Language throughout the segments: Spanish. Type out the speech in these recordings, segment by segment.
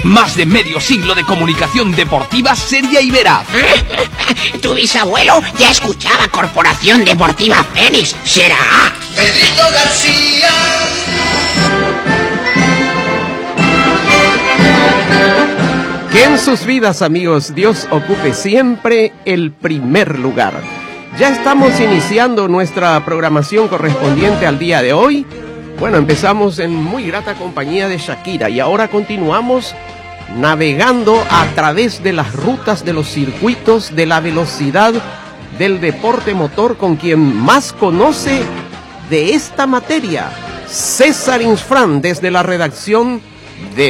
Más de medio siglo de comunicación deportiva seria y veraz. Tu bisabuelo ya escuchaba Corporación Deportiva Fénix. ¿Será? Pedrito García. Que en sus vidas, amigos, Dios ocupe siempre el primer lugar. Ya estamos iniciando nuestra programación correspondiente al día de hoy. Bueno, empezamos en muy grata compañía de Shakira y ahora continuamos navegando a través de las rutas de los circuitos de la velocidad del deporte motor con quien más conoce de esta materia, César Insfrán, desde la redacción de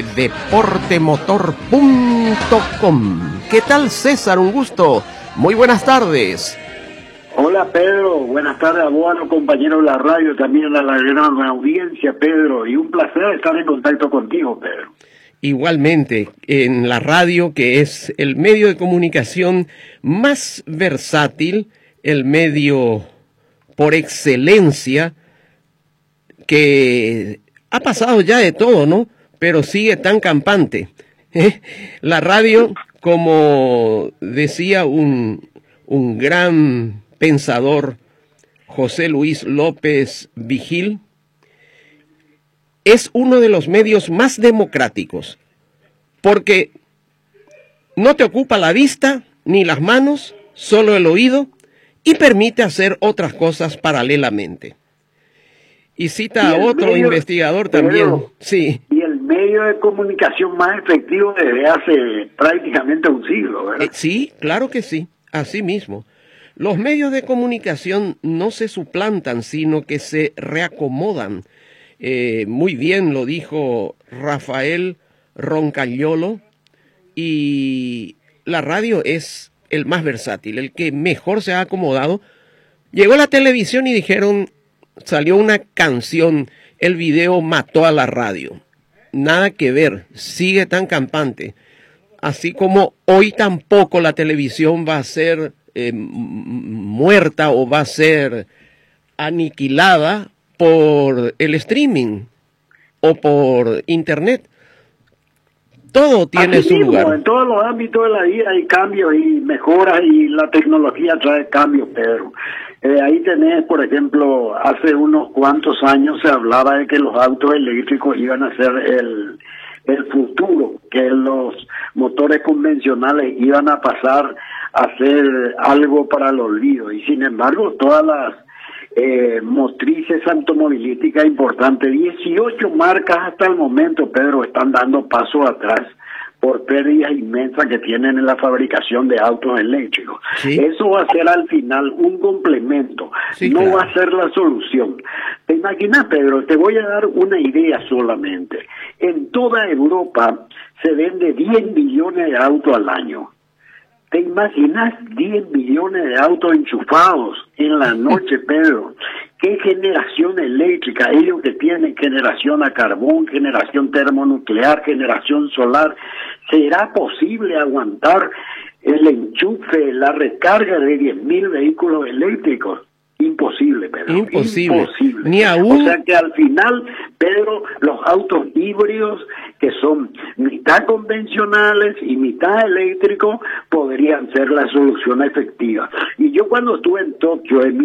deportemotor.com. ¿Qué tal, César? Un gusto. Muy buenas tardes. Hola, Pedro. Buenas tardes a vos, a los compañeros de la radio, también a la gran audiencia, Pedro. Y un placer estar en contacto contigo, Pedro. Igualmente, en la radio, que es el medio de comunicación más versátil, el medio por excelencia, que ha pasado ya de todo, ¿no? Pero sigue tan campante. La radio, como decía un gran pensador, José Luis López Vigil, es uno de los medios más democráticos, porque no te ocupa la vista ni las manos, solo el oído, y permite hacer otras cosas paralelamente. Y cita a otro investigador también. Pedro, sí. Y el medio de comunicación más efectivo desde hace prácticamente un siglo, ¿verdad? Sí, claro que sí, así mismo. Los medios de comunicación no se suplantan, sino que se reacomodan. Muy bien lo dijo Rafael Roncaliolo, y la radio es el más versátil, el que mejor se ha acomodado. Llegó la televisión y dijeron, salió una canción, el video mató a la radio. Nada que ver, sigue tan campante. Así como hoy tampoco la televisión va a ser muerta o va a ser aniquilada por el streaming o por internet. Todo tiene Así su mismo, lugar. en todos los ámbitos de la vida hay cambios y mejoras, y la tecnología trae cambios, Pedro. Ahí tenés, por ejemplo, hace unos cuantos años se hablaba de que los autos eléctricos iban a ser el futuro, que los motores convencionales iban a pasar a ser algo para el olvido. Y sin embargo, todas las motrices automovilísticas importantes, 18 marcas hasta el momento, Pedro, están dando paso atrás por pérdidas inmensas que tienen en la fabricación de autos eléctricos. Sí. Eso va a ser al final un complemento, sí, no claro. va a ser la solución. ¿Te imaginas, Pedro? Te voy a dar una idea solamente. En toda Europa se vende 10 millones de autos al año. ¿Te imaginas 10 millones de autos enchufados en la noche, Pedro? ¿Qué generación eléctrica? Ellos que tienen generación a carbón, generación termonuclear, generación solar. ¿Será posible aguantar el enchufe, la recarga de 10.000 vehículos eléctricos? Imposible, Pedro. Imposible. Ni aún... O sea que al final, Pedro, los autos híbridos, que son mitad convencionales y mitad eléctricos, podrían ser la solución efectiva. Y yo cuando estuve en Tokio en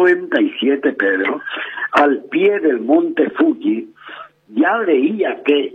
1997, Pedro, al pie del monte Fuji, ya veía que